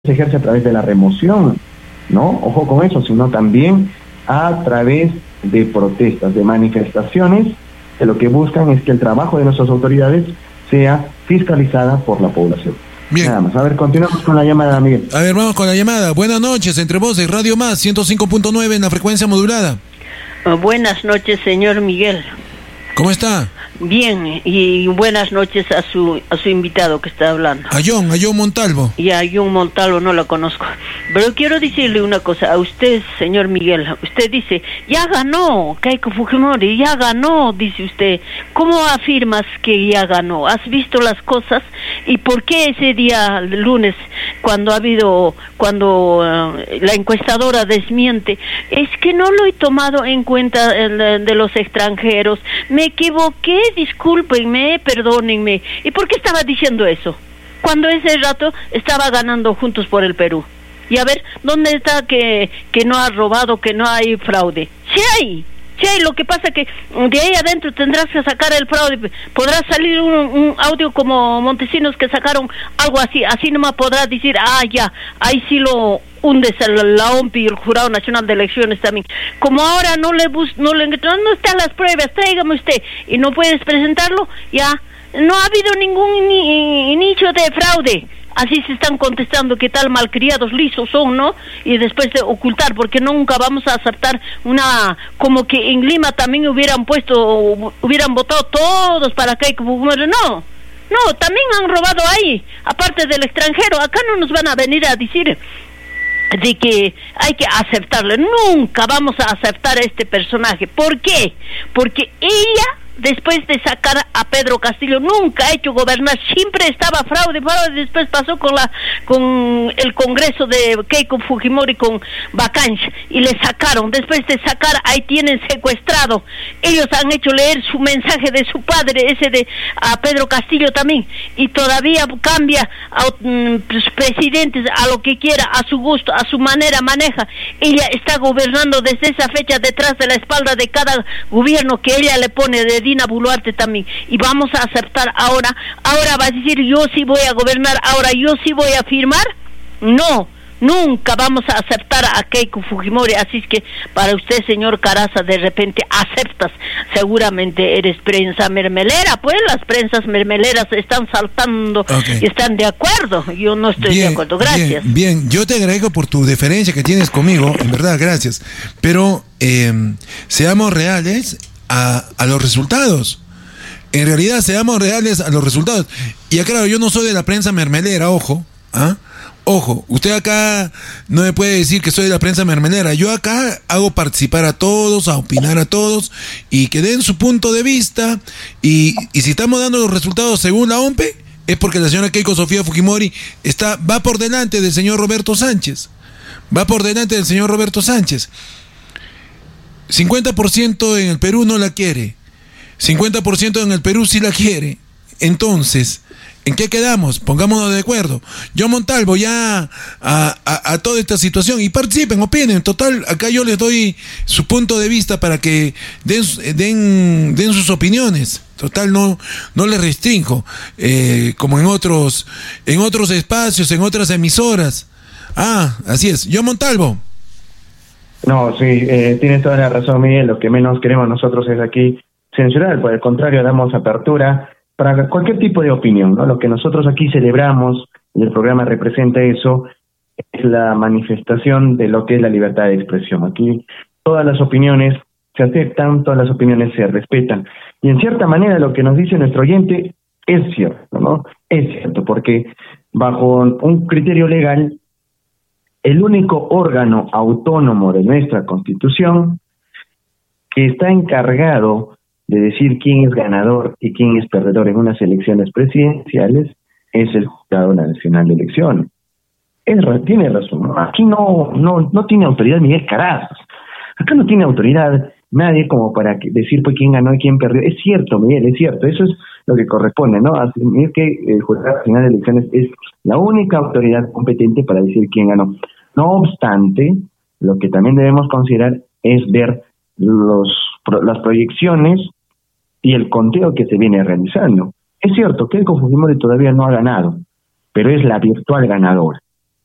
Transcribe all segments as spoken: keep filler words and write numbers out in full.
se ejerce a través de la remoción, ¿no? Ojo con eso, sino también a través de protestas, de manifestaciones, que lo que buscan es que el trabajo de nuestras autoridades sea fiscalizada por la población. Bien. Nada más. A ver, continuamos con la llamada, Miguel. A ver, vamos con la llamada. Buenas noches, Entre Voces, Radio Más, ciento cinco punto nueve en la frecuencia modulada. Uh, buenas noches, señor Miguel. ¿Cómo está? Bien, y buenas noches a su a su invitado que está hablando. A John, a John Montalvo. Y a John Montalvo no la conozco. Pero quiero decirle una cosa a usted, señor Miguel. Usted dice, ya ganó Keiko Fujimori, ya ganó, dice usted. ¿Cómo afirmas que ya ganó? ¿Has visto las cosas? ¿Y por qué ese día, lunes, cuando ha habido, cuando uh, la encuestadora desmiente? Es que no lo he tomado en cuenta el, de los extranjeros. Me equivoqué. Discúlpenme, perdónenme. ¿Y por qué estaba diciendo eso? Cuando ese rato estaba ganando Juntos por el Perú. Y a ver, ¿dónde está que, que no ha robado, que no hay fraude? ¡Sí hay! ¡Sí hay! Lo que pasa que de ahí adentro tendrás que sacar el fraude. Podrá salir un, un audio como Montesinos que sacaron algo así. Así nomás podrá decir, ah, ya, ahí sí lo hundes la O M P y el Jurado Nacional de Elecciones también. Como ahora no le bus, no le no están las pruebas, tráigame usted, y no puedes presentarlo, ya no ha habido ningún ni, nicho de fraude. Así se están contestando que tal malcriados lisos son, ¿no? Y después de ocultar, porque nunca vamos a aceptar una, como que en Lima también hubieran puesto, hubieran votado todos para Keiko Fujimori. No, no, también han robado ahí, aparte del extranjero. Acá no nos van a venir a decir de que hay que aceptarle. Nunca vamos a aceptar a este personaje. ¿Por qué? Porque ella, después de sacar a Pedro Castillo, nunca ha hecho gobernar, siempre estaba fraude, fraude, después pasó con la con el Congreso de Keiko Fujimori con vacancia, y le sacaron, después de sacar, ahí tienen secuestrado, ellos han hecho leer su mensaje de su padre, ese de a Pedro Castillo también, y todavía cambia a um, pues, presidentes a lo que quiera, a su gusto, a su manera maneja. Ella está gobernando desde esa fecha detrás de la espalda de cada gobierno que ella le pone, de Dina Boluarte también, y vamos a aceptar ahora, ahora va a decir yo sí voy a gobernar, ahora yo sí voy a firmar. No, nunca vamos a aceptar a Keiko Fujimori. Así es que para usted, señor Caraza, de repente aceptas, seguramente eres prensa mermelera, pues las prensas mermeleras están saltando, okay, y están de acuerdo. Yo no estoy bien, de acuerdo, gracias. Bien, bien, yo te agradezco por tu deferencia que tienes conmigo, en verdad, gracias, pero eh, seamos reales A, a los resultados. En realidad, seamos reales a los resultados. Y aclaro, yo no soy de la prensa mermelera, ojo, ¿ah? Ojo, usted acá no me puede decir que soy de la prensa mermelera. Yo acá hago participar a todos, a opinar a todos, y que den su punto de vista. Y, y si estamos dando los resultados según la O M P, es porque la señora Keiko Sofía Fujimori está, va por delante del señor Roberto Sánchez. Va por delante del señor Roberto Sánchez. cincuenta por ciento en el Perú no la quiere, cincuenta por ciento en el Perú sí la quiere. Entonces, ¿en qué quedamos? Pongámonos de acuerdo. Yo, Montalvo, ya a, a, a toda esta situación, y participen, opinen. Total, acá yo les doy su punto de vista para que den, den, den sus opiniones. Total, no, no les restringo, eh, como en otros, en otros espacios, en otras emisoras. Ah, así es. Yo, Montalvo. No, sí, eh, tienes toda la razón, Miguel. Lo que menos queremos nosotros es aquí censurar, por el contrario, damos apertura para cualquier tipo de opinión, ¿no? Lo que nosotros aquí celebramos, y el programa representa eso, es la manifestación de lo que es la libertad de expresión. Aquí todas las opiniones se aceptan, todas las opiniones se respetan. Y en cierta manera lo que nos dice nuestro oyente es cierto, ¿no? Es cierto, porque bajo un criterio legal, el único órgano autónomo de nuestra Constitución que está encargado de decir quién es ganador y quién es perdedor en unas elecciones presidenciales es el Jurado Nacional de Elecciones. Es, tiene razón, ¿no? Aquí no, no, no tiene autoridad Miguel Carazo. Acá no tiene autoridad nadie como para que, decir pues quién ganó y quién perdió. Es cierto, Miguel, es cierto. Eso es lo que corresponde, ¿no? Asumir que el Jurado Nacional de Elecciones es la única autoridad competente para decir quién ganó. No obstante, lo que también debemos considerar es ver los las proyecciones y el conteo que se viene realizando. Es cierto que Keiko Fujimori todavía no ha ganado, pero es la virtual ganadora.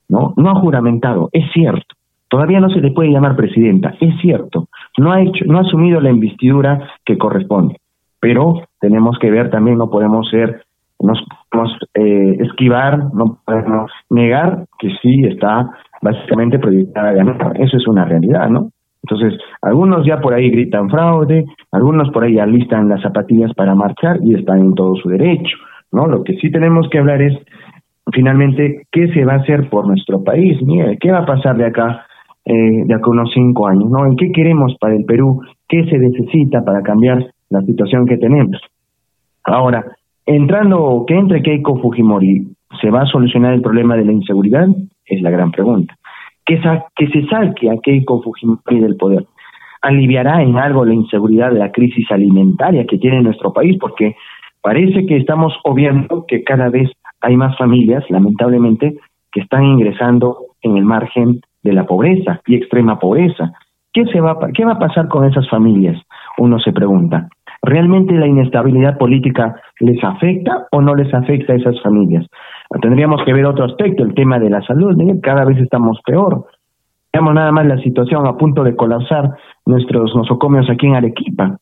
¿no? No ha juramentado, es cierto. Todavía no se le puede llamar presidenta, es cierto. No ha hecho, no ha asumido la investidura que corresponde. Pero tenemos que ver también, no podemos ser, nos podemos eh, esquivar, no podemos negar que sí está básicamente proyectada a ganar. Eso es una realidad, ¿no? Entonces, algunos ya por ahí gritan fraude, algunos por ahí alistan las zapatillas para marchar y están en todo su derecho, ¿no? Lo que sí tenemos que hablar es, finalmente, ¿qué se va a hacer por nuestro país? Mire, ¿qué va a pasar de acá, eh, de acá a unos cinco años, ¿no? ¿En qué queremos para el Perú? ¿Qué se necesita para cambiar la situación que tenemos? Ahora, entrando, que entre Keiko Fujimori, ¿se va a solucionar el problema de la inseguridad? Es la gran pregunta. Que, sa que se saque a Keiko Fujimori del poder. ¿Aliviará en algo la inseguridad de la crisis alimentaria que tiene nuestro país? Porque parece que estamos obviando que cada vez hay más familias, lamentablemente, que están ingresando en el margen de la pobreza y extrema pobreza. ¿Qué, se va, ¿Qué va a pasar con esas familias? Uno se pregunta. ¿Realmente la inestabilidad política les afecta o no les afecta a esas familias? Tendríamos que ver otro aspecto, el tema de la salud. Cada vez estamos peor. Veamos nada más la situación a punto de colapsar nuestros nosocomios aquí en Arequipa.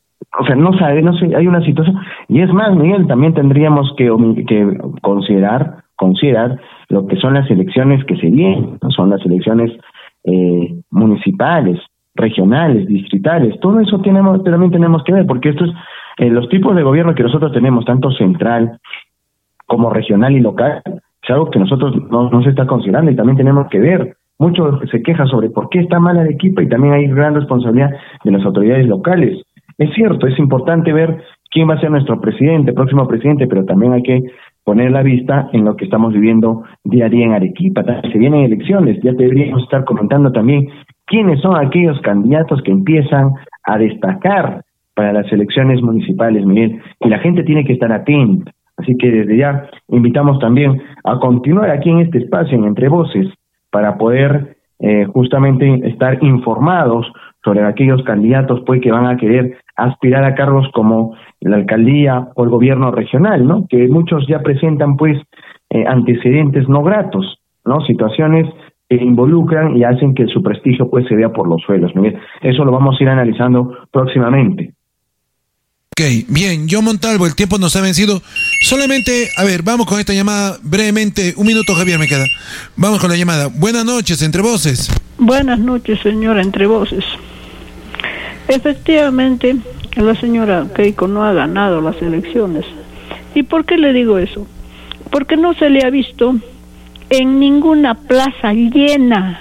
O sea, no sabe, no sé, hay una situación. Y es más, Miguel, también tendríamos que, que considerar, considerar lo que son las elecciones que se vienen, ¿no? Son las elecciones eh, municipales, regionales, distritales. Todo eso tenemos, también tenemos que ver, porque estos, eh, los tipos de gobierno que nosotros tenemos, tanto central como regional y local, es algo que nosotros no, no se está considerando y también tenemos que ver. Muchos se quejan sobre por qué está mal Arequipa y también hay gran responsabilidad de las autoridades locales. Es cierto, es importante ver quién va a ser nuestro presidente, próximo presidente, pero también hay que poner la vista en lo que estamos viviendo día a día en Arequipa. Se vienen elecciones, ya deberíamos estar comentando también quiénes son aquellos candidatos que empiezan a destacar para las elecciones municipales, Miguel, y la gente tiene que estar atenta. Así que desde ya invitamos también a continuar aquí en este espacio, en Entre Voces, para poder eh, justamente estar informados sobre aquellos candidatos pues que van a querer aspirar a cargos como la alcaldía o el gobierno regional, ¿no? Que muchos ya presentan pues eh, antecedentes no gratos, ¿no? Situaciones que involucran y hacen que su prestigio pues se vea por los suelos, ¿no? Eso lo vamos a ir analizando próximamente. Ok, bien, John Montalvo, el tiempo nos ha vencido. Solamente, a ver, vamos con esta llamada brevemente. Un minuto, Javier, me queda. Vamos con la llamada. Buenas noches, Entre Voces. Buenas noches, señora Entre Voces. Efectivamente, la señora Keiko no ha ganado las elecciones. ¿Y por qué le digo eso? Porque no se le ha visto en ninguna plaza llena.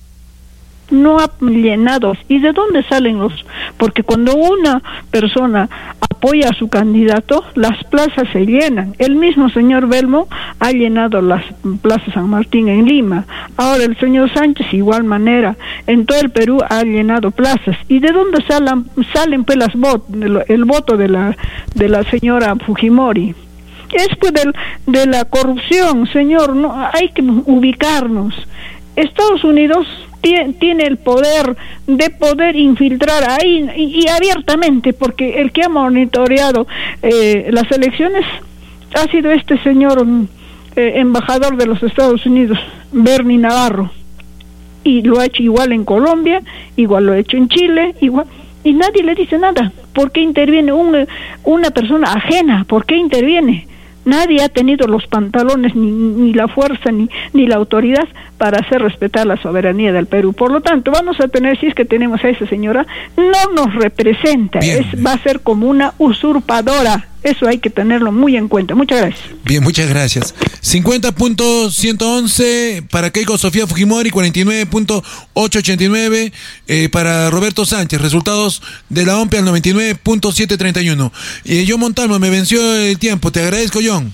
No ha llenado. ¿Y de dónde salen los? Porque cuando una persona apoya a su candidato, las plazas se llenan. El mismo señor Belmo ha llenado las plazas San Martín en Lima. Ahora el señor Sánchez, igual manera, en todo el Perú ha llenado plazas. ¿Y de dónde salen, salen pues las vot, el voto de la de la señora Fujimori? Es pues del, de la corrupción, señor. No hay que ubicarnos. Estados Unidos tiene el poder de poder infiltrar ahí y, y abiertamente, porque el que ha monitoreado eh, las elecciones ha sido este señor eh, embajador de los Estados Unidos, Bernie Navarro, y lo ha hecho igual en Colombia, igual lo ha hecho en Chile, igual, y nadie le dice nada. ¿Por qué interviene un, una persona ajena? ¿Por qué interviene? Nadie ha tenido los pantalones, ni, ni la fuerza, ni, ni la autoridad para hacer respetar la soberanía del Perú. Por lo tanto, vamos a tener, si es que tenemos a esa señora, no nos representa, es, va a ser como una usurpadora. Eso hay que tenerlo muy en cuenta. Muchas gracias. Bien, muchas gracias. cincuenta punto ciento once para Keiko Sofía Fujimori, cuarenta y nueve punto ochocientos ochenta y nueve eh, para Roberto Sánchez. Resultados de la O M P E al noventa y nueve punto setecientos treinta y uno. Eh, John Montalvo, me venció el tiempo. Te agradezco, John.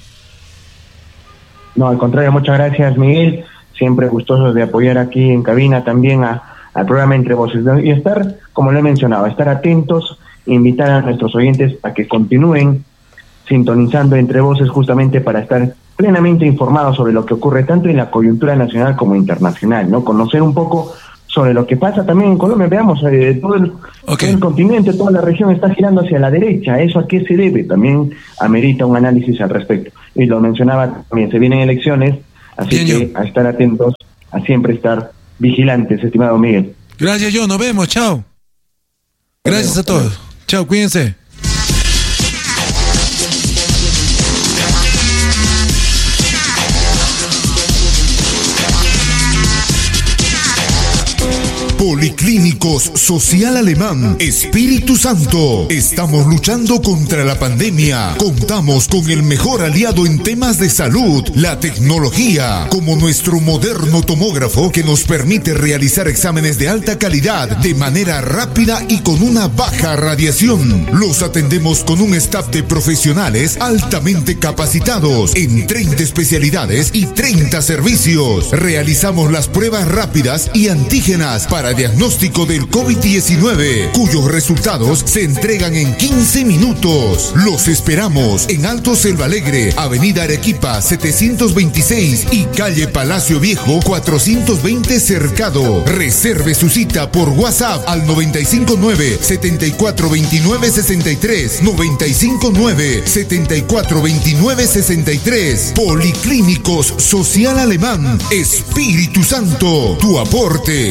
No, al contrario, muchas gracias, Miguel. Siempre gustosos de apoyar aquí en cabina también a, al programa Entre Voces. Y estar, como le he mencionado, estar atentos, invitar a nuestros oyentes a que continúen sintonizando Entre Voces justamente para estar plenamente informados sobre lo que ocurre tanto en la coyuntura nacional como internacional, ¿no? Conocer un poco sobre lo que pasa también en Colombia. Veamos, eh, todo, el, okay. todo el continente, toda la región está girando hacia la derecha. ¿Eso a qué se debe? También amerita un análisis al respecto. Y lo mencionaba también, se vienen elecciones Así Bien, que yo. a estar atentos, a siempre estar vigilantes, estimado Miguel. Gracias, yo. Nos vemos. Chao. Gracias a todos. Chao, cuídense. Policlínicos Social Alemán Espíritu Santo. Estamos luchando contra la pandemia. Contamos con el mejor aliado en temas de salud, la tecnología, como nuestro moderno tomógrafo que nos permite realizar exámenes de alta calidad de manera rápida y con una baja radiación. Los atendemos con un staff de profesionales altamente capacitados en treinta especialidades y treinta servicios. Realizamos las pruebas rápidas y antígenas para diagnóstico del COVID diecinueve, cuyos resultados se entregan en quince minutos. Los esperamos en Alto Selva Alegre, Avenida Arequipa setecientos veintiséis y Calle Palacio Viejo cuatrocientos veinte Cercado. Reserve su cita por WhatsApp al noventa y cinco nueve, setenta y cuatro veintinueve sesenta y tres, noventa y cinco nueve, setenta y cuatro veintinueve sesenta y tres. Policlínicos Social Alemán Espíritu Santo. Tu aporte